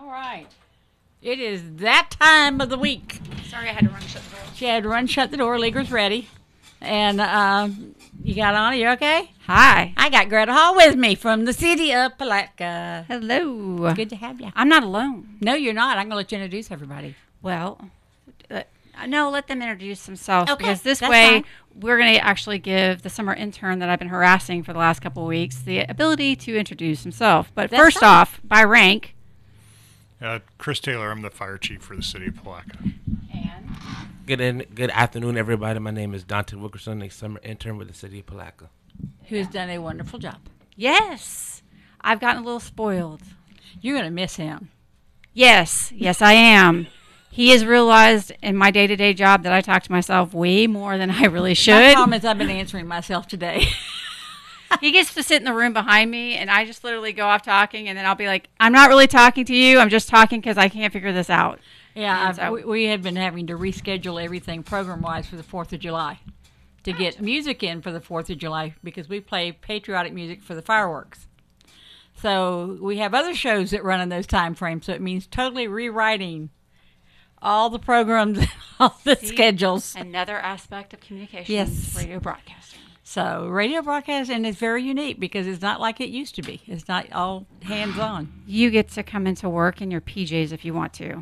right. It is that time of the week. Sorry, I had to run shut the door. She had to run shut the door. Leaguer's ready. And you got on? You okay? Hi. I got Greta Hall with me from the city of Palatka. Hello. Good to have you. I'm not alone. No, you're not. I'm going to let you introduce everybody. Well, no, let them introduce themselves. Okay, Because this that's way, fine. we're going to actually give the summer intern that I've been harassing for the last couple of weeks the ability to introduce himself. But That's first fine. off, by rank. Chris Taylor, I'm the fire chief for the city of Palatka. And Good afternoon, everybody. My name is Dante Wilkerson, a summer intern with the city of Palatka. Who's done a wonderful job. yes, I've gotten a little spoiled. You're going to miss him. Yes, I am. He has realized in my day-to-day job that I talk to myself way more than I really My should. problem is I've been answering myself today. He gets to sit in the room behind me, and I just literally go off talking, and then I'll be like, I'm not really talking to you. I'm just talking because I can't figure this out. Yeah, And so- we have been having to reschedule everything program-wise for the 4th of July to get music in for the 4th of July because we play patriotic music for the fireworks. So we have other shows that run in those time frames, so it means totally rewriting all the programs and all the schedules. Another aspect of communications, Yes. radio broadcasting. So radio broadcasting is very unique because it's not like it used to be. It's not all hands-on. You get to come into work in your PJs if you want to.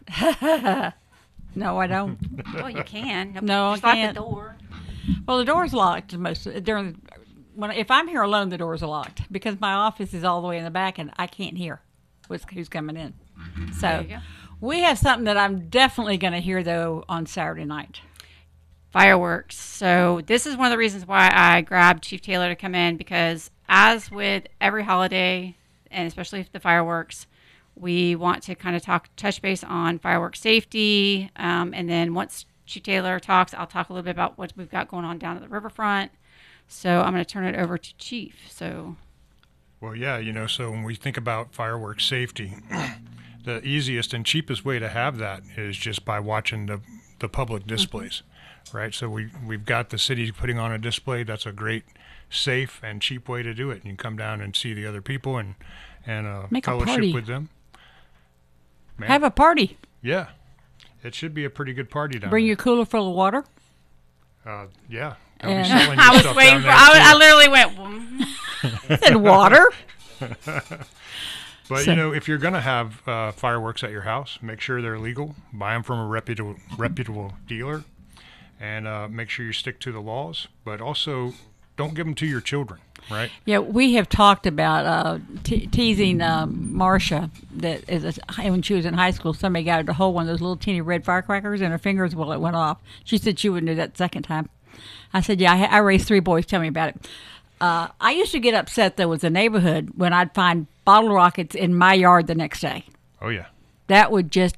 No, I don't. Well, you can. No, Just I lock can't. the door. Well, the door's locked if I'm here alone, the doors are locked because my office is all the way in the back and I can't hear who's coming in. So There you go. we have something that I'm definitely going to hear though on Saturday night. Fireworks. So this is one of the reasons why I grabbed Chief Taylor to come in, because as with every holiday, and especially the fireworks, we want to kind of touch base on fireworks safety. And then once Chief Taylor talks, I'll talk a little bit about what we've got going on down at the riverfront. So I'm going to turn it over to Chief. So Well, yeah, so when we think about fireworks safety, the easiest and cheapest way to have that is just by watching the public displays, right? So we've got the city putting on a display. That's a great, safe, and cheap way to do it. You can come down and see the other people and Make a fellowship party. with them. Man, Have a party. yeah, it should be a pretty good party down Bring there. your cooler full of water. Yeah. They'll be And- selling your I was stuff waiting down for, there, I too. literally went, Said water. But, So- if you're going to have fireworks at your house, make sure they're legal. Buy them from a reputable dealer. And make sure you stick to the laws. But also, don't give them to your children, right? Yeah, we have talked about teasing Marcia when she was in high school. Somebody got her to hold one of those little teeny red firecrackers in her fingers while it went off. She said she wouldn't do that the second time. I said, yeah, I raised 3 boys. Tell me about it. I used to get upset, though, with the neighborhood when I'd find bottle rockets in my yard the next day. Oh, yeah. That would just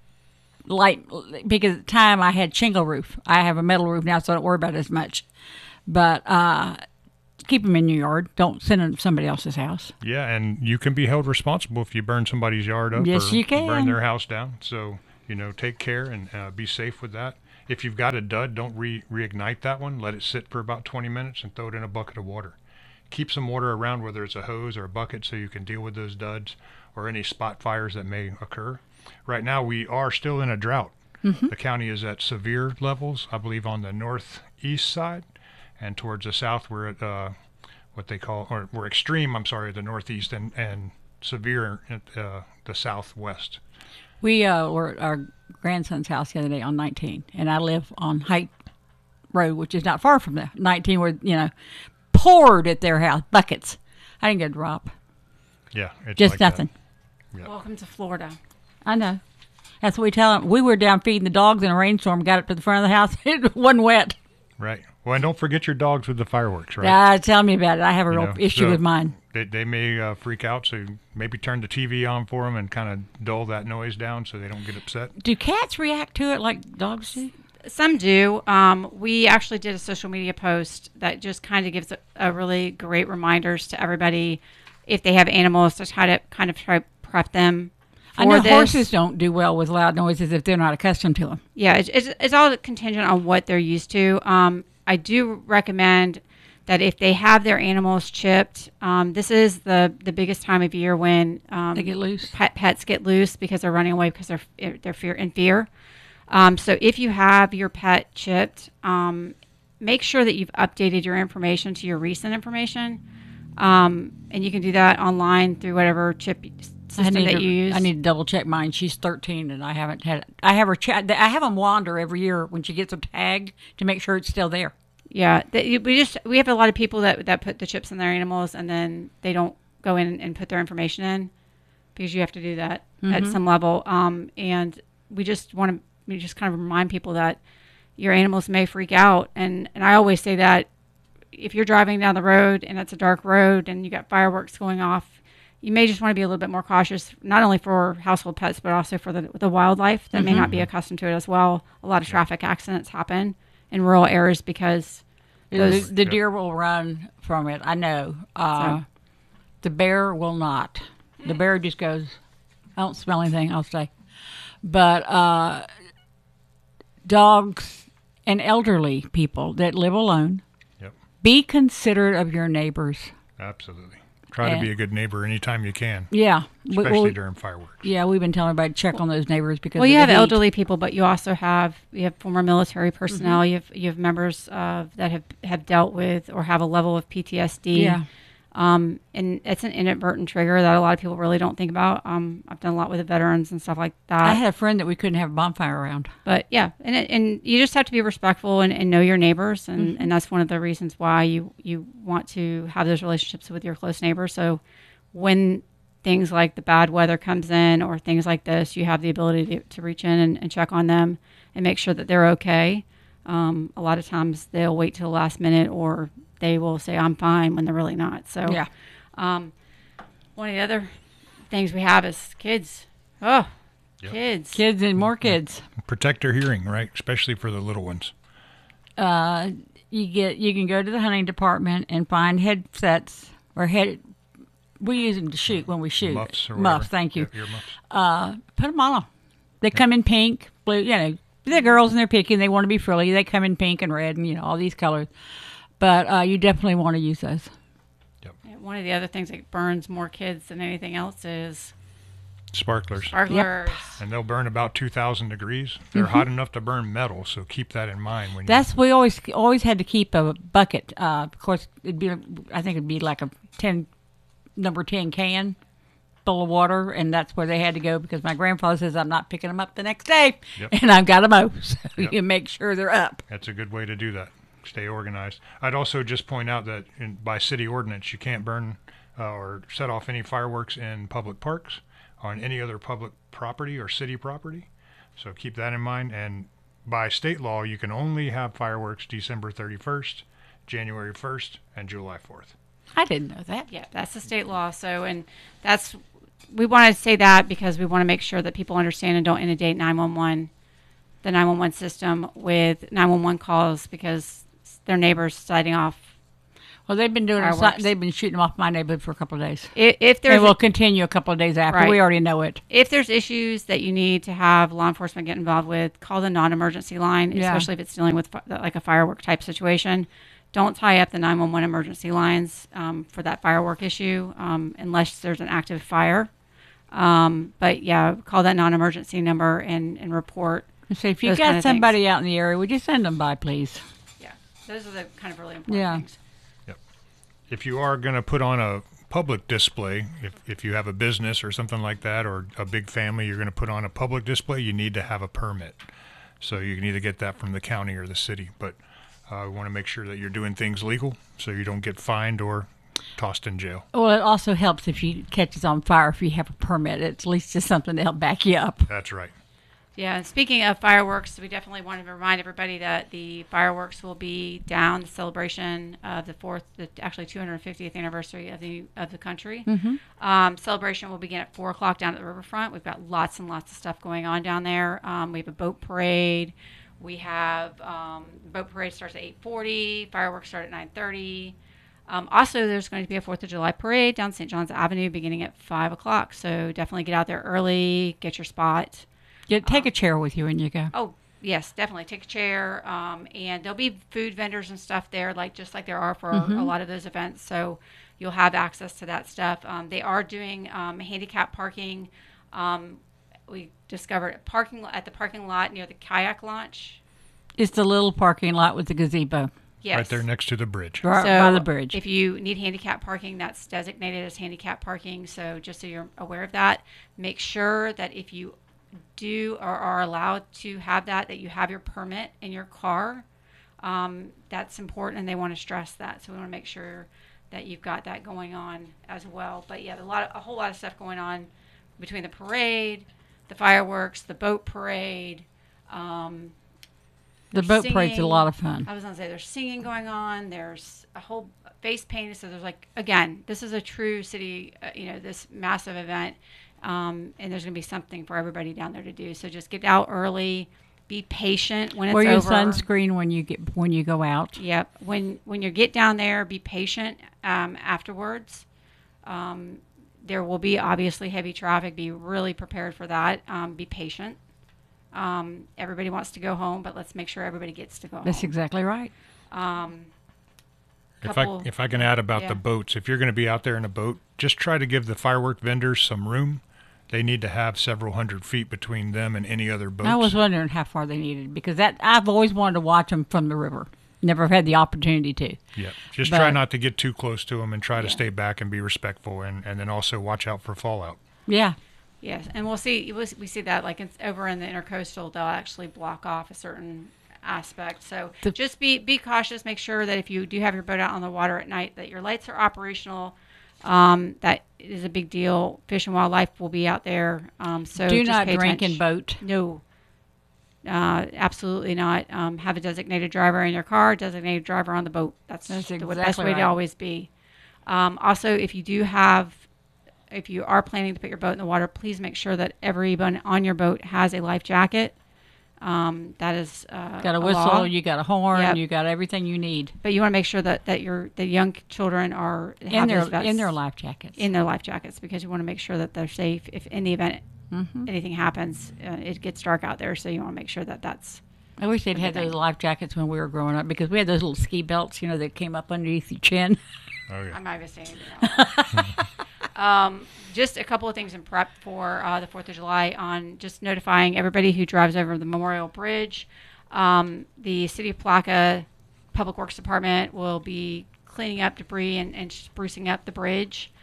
because at the time I had shingle roof. I have a metal roof now, so I don't worry about it as much. But keep them in your yard. Don't send them to somebody else's house. Yeah, and you can be held responsible if you burn somebody's yard up Yes, or you can. burn their house down. So, take care and be safe with that. If you've got a dud, don't reignite that one. Let it sit for about 20 minutes and throw it in a bucket of water. Keep some water around, whether it's a hose or a bucket, so you can deal with those duds or any spot fires that may occur. Right now, we are still in a drought. Mm-hmm. The county is at severe levels, I believe, on the northeast side, and towards the south, we're at we're extreme, the northeast, and severe at the southwest. We were at our grandson's house the other day on 19, and I live on Height Road, which is not far from there. 19, where, poured at their house, buckets. I didn't get a drop. Yeah, it's Just like that. nothing. Yeah. welcome to Florida. I know. That's what we tell them. We were down feeding the dogs in a rainstorm, got up to the front of the house. It wasn't wet. Right. Well, and don't forget your dogs with the fireworks, right? Tell me about it. I have a real issue so with mine. They may freak out, so maybe turn the TV on for them and kind of dull that noise down so they don't get upset. Do cats react to it like dogs do? Some do. We actually did a social media post that just kind of gives a really great reminders to everybody if they have animals to try to kind of try prep them for I know this. horses don't do well with loud noises if they're not accustomed to them. Yeah, it's all contingent on what they're used to. I do recommend that if they have their animals chipped, this is the biggest time of year when They get loose. pets get loose because they're running away because they're in fear. So if you have your pet chipped, make sure that you've updated your information to your recent information, and you can do that online through whatever chip system that you use. I need to double check mine. She's 13, and I haven't had. I have her chat. I have them wander every year when she gets a tag to make sure it's still there. Yeah, we have a lot of people that put the chips in their animals and then they don't go in and put their information in because you have to do that at some level. And we just kind of remind people that your animals may freak out. And I always say that if you're driving down the road and it's a dark road and you got fireworks going off, you may just want to be a little bit more cautious, not only for household pets, but also for the wildlife that may not be accustomed to it as well. A lot of traffic accidents happen in rural areas because the deer will run from it. I know. The bear will not. The bear just goes, I don't smell anything, I'll stay. But dogs and elderly people that live alone, be considerate of your neighbors. Absolutely. Try to be a good neighbor anytime you can. Yeah. Especially during fireworks. Yeah, we've been telling everybody to check on those neighbors because you have heat. elderly people, but you also have former military personnel. You have members that have dealt with or have a level of PTSD. Yeah. And it's an inadvertent trigger that a lot of people really don't think about. I've done a lot with the veterans and stuff like that. I had a friend that we couldn't have a bonfire around. But yeah, and you just have to be respectful and know your neighbors, and that's one of the reasons why you want to have those relationships with your close neighbors. So when things like the bad weather comes in or things like this, you have the ability to reach in and check on them and make sure that they're okay. A lot of times they'll wait till the last minute or they will say, I'm fine, when they're really not. So yeah. One of the other things we have is kids. Oh, kids. Kids and more kids. Protect their hearing, right? Especially for the little ones. You can go to the hunting department and find headsets or we use them to shoot when we shoot. Muffs or whatever. Muffs, thank you. Ear muffs. Put them on. They come in pink, blue, they're girls and they're picky and they want to be frilly. They come in pink and red and, all these colors. But you definitely want to use those. Yep. One of the other things that burns more kids than anything else is sparklers. Sparklers. Yep. And they'll burn about 2,000 degrees. They're hot enough to burn metal, so keep that in mind. We always had to keep a bucket. Of course, it'd be like a number 10 can full of water, and that's where they had to go because my grandfather says I'm not picking them up the next day, and I've got to mow, so you make sure they're up. That's a good way to do that. Stay organized. I'd also just point out that by city ordinance, you can't burn or set off any fireworks in public parks, on any other public property or city property. So keep that in mind. And by state law, you can only have fireworks December 31st, January 1st, and July 4th. I didn't know that. Yeah, that's the state law. So, and we want to say that because we want to make sure that people understand and don't inundate the 911 system with 911 calls because their neighbors setting off. Well, they've been doing fireworks. They've been shooting them off my neighborhood for a couple of days. If They will continue a couple of days after. Right. We already know it. If there's issues that you need to have law enforcement get involved with, call the non-emergency line, especially if it's dealing with like a firework type situation. Don't tie up the 911 emergency lines for that firework issue unless there's an active fire. But yeah, call that non-emergency number and report. So if you've got somebody out in the area, would you send them by, please? Yeah, those are the kind of really important things. Yep. If you are going to put on a public display, if you have a business or something like that, or a big family, you're going to put on a public display, you need to have a permit. So you can either get that from the county or the city, but we want to make sure that you're doing things legal so you don't get fined or tossed in jail. Well, it also helps if you catches on fire if you have a permit. It's at least just something to help back you up. That's right. Yeah, and speaking of fireworks, we definitely want to remind everybody that the fireworks will be down, the celebration of the 250th anniversary of the country. Mm-hmm. Celebration will begin at 4 o'clock down at the riverfront. We've got lots and lots of stuff going on down there. We have a boat parade. We have boat parade starts at 8:40. Fireworks start at 9:30. Also, there's going to be a 4th of July parade down St. John's Avenue beginning at 5 o'clock. So definitely get out there early, get your spot. Take a chair with you when you go. Oh, Yes, definitely take a chair, and there'll be food vendors and stuff there, just like there are for a lot of those events. So you'll have access to that stuff. They are doing handicap parking. We discovered parking at the parking lot near the kayak launch. It's the little parking lot with the gazebo. Yes. Right there next to the bridge. Right So by the bridge. if you need handicap parking, that's designated as handicap parking. So just so you're aware of that, make sure that if you do or are allowed to have that you have your permit in your car. That's important, and they want to stress that. So we want to make sure that you've got that going on as well. But yeah, a whole lot of stuff going on between the parade, the fireworks, the boat parade. The boat parade's a lot of fun. I was going to say there's singing going on. There's a whole face painting. So there's again, this is a true city, this massive event. And there's going to be something for everybody down there to do. So just get out early, be patient when it's Wear your over. sunscreen when you go out. Yep. When you get down there, be patient afterwards. There will be obviously heavy traffic. Be really prepared for that. Be patient. Everybody wants to go home, but let's make sure everybody gets to go home. That's exactly right. If I can add about the boats, if you're going to be out there in a boat, just try to give the firework vendors some room. They need to have several hundred feet between them and any other boats. I was wondering how far they needed, because I've always wanted to watch them from the river. Never had the opportunity to. Yeah, just try not to get too close to them and try to stay back and be respectful, and then also watch out for fallout. Yeah. Yes, and we see that over in the intercoastal, they'll actually block off a certain aspect. So just be cautious. Make sure that if you do have your boat out on the water at night, that your lights are operational. That is a big deal. Fish and Wildlife will be out there. So do just not pay drink attention. and boat. No, absolutely not. Have a designated driver in your car, designated driver on the boat. That's the best way to always be. Also, if you are planning to put your boat in the water, please make sure that everyone on your boat has a life jacket. That is got a whistle, law. you got a horn, Yep. you got everything you need. But you want to make sure that the young children are In their life jackets. in their life jackets, because you want to make sure that they're safe. If in the event anything happens, it gets dark out there, so you want to make sure that that's. I wish they'd had those life jackets when we were growing up, because we had those little ski belts, that came up underneath your chin. Oh, yeah. I'm not even saying anything. Just a couple of things in prep for the 4th of July on just notifying everybody who drives over the Memorial Bridge. The City of Palaca Public Works Department will be cleaning up debris and sprucing up the bridge.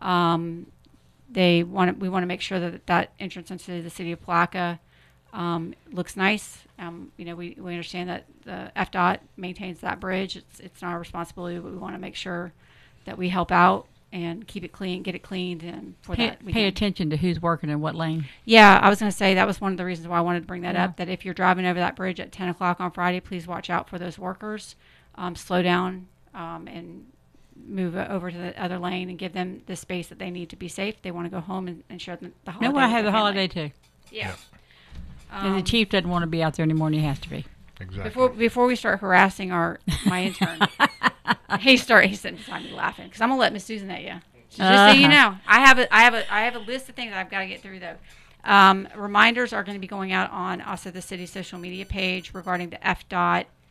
We want to make sure that entrance into the City of Palaca looks nice. We understand that the FDOT maintains that bridge. It's not our responsibility, but we want to make sure that we help out and keep it clean, get it cleaned, and pay attention to who's working in what lane. Yeah, I was going to say that was one of the reasons why I wanted to bring that up, that if you're driving over that bridge at 10 o'clock on Friday, please watch out for those workers. Slow down and move over to the other lane and give them the space that they need to be safe. They want to go home and share the holiday. No, I have the holiday too. Yeah. And the chief doesn't want to be out there anymore, and he has to be. Exactly. Before we start harassing my intern, he's sitting beside me laughing, because I'm gonna let Miss Susan at you. Just so you know, I have a list of things that I've got to get through though. Reminders are going to be going out on also the city social media page regarding the FDOT